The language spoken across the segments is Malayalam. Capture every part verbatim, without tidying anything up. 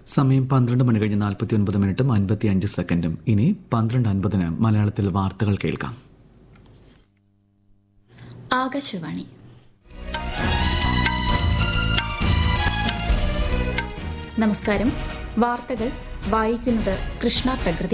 സമയം പന്ത്രണ്ട് മണി കഴിഞ്ഞ് നാൽപ്പത്തി ഒൻപത് മിനിറ്റും അൻപത്തി അഞ്ച് സെക്കൻഡും. ഇനി പന്ത്രണ്ട് അൻപതിന് മലയാളത്തിൽ വാർത്തകൾ കേൾക്കാം. ആകാശവാണി. നമസ്കാരം. വാർത്തകൾ വായിക്കുന്നത് കൃഷ്ണ പ്രകൃതി.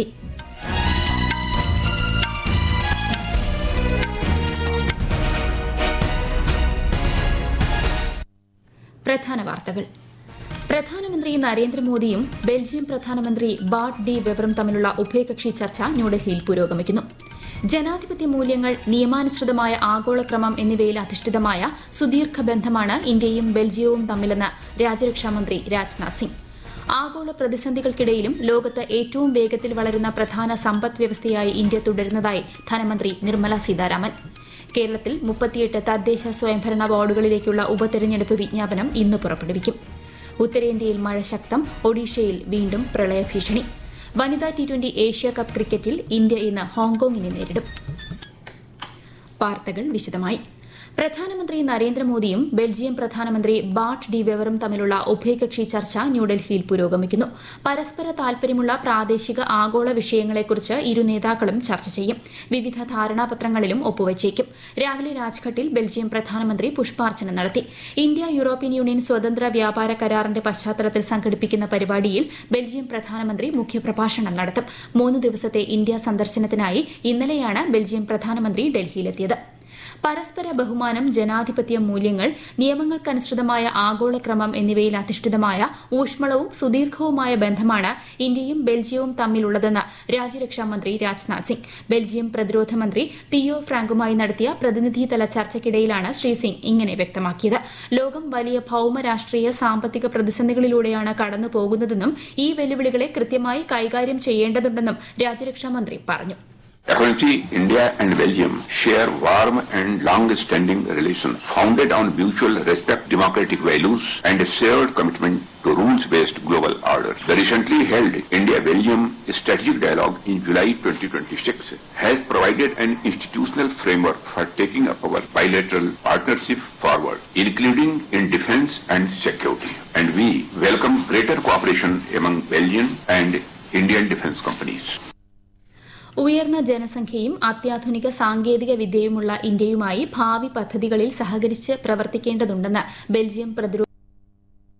പ്രധാന വാർത്തകൾ. പ്രധാനമന്ത്രി നരേന്ദ്രമോദിയും ബെൽജിയം പ്രധാനമന്ത്രി ബാർട്ട് ഡി വെവറും തമ്മിലുള്ള ഉഭയകക്ഷി ചർച്ച ന്യൂഡൽഹിയിൽ പുരോഗമിക്കുന്നു. ജനാധിപത്യ മൂല്യങ്ങൾ, നിയമാനുസൃതമായ ആഗോളക്രമം എന്നിവയിൽ അധിഷ്ഠിതമായ സുദീർഘ ബന്ധമാണ് ഇന്ത്യയും ബെൽജിയവും തമ്മിലെന്ന് രാജ്യരക്ഷാമന്ത്രി രാജ്നാഥ് സിംഗ്. ആഗോള പ്രതിസന്ധികൾക്കിടയിലും ലോകത്ത് ഏറ്റവും വേഗത്തിൽ വളരുന്ന പ്രധാന സമ്പദ് വ്യവസ്ഥയായി ഇന്ത്യ തുടരുന്നതായി ധനമന്ത്രി നിർമ്മല സീതാരാമൻ. കേരളത്തിൽ മുപ്പത്തിയെട്ട് തദ്ദേശ സ്വയംഭരണ വാർഡുകളിലേക്കുള്ള ഉപതെരഞ്ഞെടുപ്പ് വിജ്ഞാപനം ഇന്ന് പുറപ്പെടുവിക്കും. ഉത്തരേന്ത്യയിൽ മഴ ശക്തം, ഒഡീഷയിൽ വീണ്ടും പ്രളയഭീഷണി. വനിതാ ടി ട്വന്റി ഏഷ്യ കപ്പ് ക്രിക്കറ്റിൽ ഇന്ത്യ ഇന്ന് ഹോങ്കോങ്ങിനെ നേരിടും. വാർത്തകൾ വിശദമായി. പ്രധാനമന്ത്രി നരേന്ദ്രമോദിയും ബെൽജിയം പ്രധാനമന്ത്രി ബാർട്ട് ഡി വെവറും തമ്മിലുള്ള ഉഭയകക്ഷി ചർച്ച ന്യൂഡൽഹിയിൽ പുരോഗമിക്കുന്നു. പരസ്പര താൽപര്യമുള്ള പ്രാദേശിക ആഗോള വിഷയങ്ങളെക്കുറിച്ച് ഇരു നേതാക്കളും ചർച്ച ചെയ്യും. വിവിധ ധാരണാപത്രങ്ങളിലും ഒപ്പുവച്ചേക്കും. രാവിലെ രാജ്ഘട്ടിൽ ബെൽജിയം പ്രധാനമന്ത്രി പുഷ്പാർച്ചന നടത്തി. ഇന്ത്യ യൂറോപ്യൻ യൂണിയൻ സ്വതന്ത്ര വ്യാപാര കരാറിന്റെ പശ്ചാത്തലത്തിൽ സംഘടിപ്പിക്കുന്ന പരിപാടിയിൽ ബെൽജിയം പ്രധാനമന്ത്രി മുഖ്യപ്രഭാഷണം നടത്തും. മൂന്ന് ദിവസത്തെ ഇന്ത്യ സന്ദർശനത്തിനായി ഇന്നലെയാണ് ബെൽജിയം പ്രധാനമന്ത്രി ഡൽഹിയിലെത്തിയത്. പരസ്പര ബഹുമാനം, ജനാധിപത്യ മൂല്യങ്ങൾ, നിയമങ്ങൾക്കനുസൃതമായ ആഗോളക്രമം എന്നിവയിൽ അധിഷ്ഠിതമായ ഊഷ്മളവും സുദീർഘവുമായ ബന്ധമാണ് ഇന്ത്യയും ബെൽജിയവും തമ്മിലുള്ളതെന്ന് രാജ്യരക്ഷാമന്ത്രി രാജ്നാഥ് സിംഗ്. ബെൽജിയം പ്രതിരോധ മന്ത്രി തിയോ ഫ്രാങ്കുമായി നടത്തിയ പ്രതിനിധിതല ചർച്ചയ്ക്കിടയിലാണ് ശ്രീ സിംഗ് ഇങ്ങനെ വ്യക്തമാക്കിയത്. ലോകം വലിയ ഭൌമ രാഷ്ട്രീയ സാമ്പത്തിക പ്രതിസന്ധികളിലൂടെയാണ് കടന്നു പോകുന്നതെന്നും ഈ വെല്ലുവിളികളെ കൃത്യമായി കൈകാര്യം ചെയ്യേണ്ടതുണ്ടെന്നും രാജ്യരക്ഷാമന്ത്രി പറഞ്ഞു. Currently, India and Belgium share warm and long-standing relations founded on mutual respect, democratic values, and a shared commitment to rules-based global order. The recently held India-Belgium Strategic Dialogue in July twenty twenty-six has provided an institutional framework for taking up our bilateral partnership forward, including in defense and security. And we welcome greater cooperation among Belgian and Indian defense companies. ഉയർന്ന ജനസംഖ്യയും അത്യാധുനിക സാങ്കേതിക വിദ്യയുമുള്ള ഇന്ത്യയുമായി ഭാവി പദ്ധതികളിൽ സഹകരിച്ച് പ്രവർത്തിക്കേണ്ടതുണ്ടെന്ന് ബെൽജിയം പ്രതിരോധ